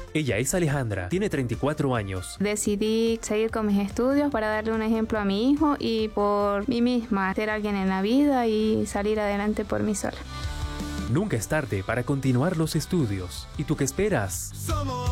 Ella es Alejandra, tiene 34 años. Decidí seguir con mis estudios para darle un ejemplo a mi hijo y por mí misma, ser alguien en la vida y salir adelante por mí sola. Nunca es tarde para continuar los estudios. ¿Y tú qué esperas?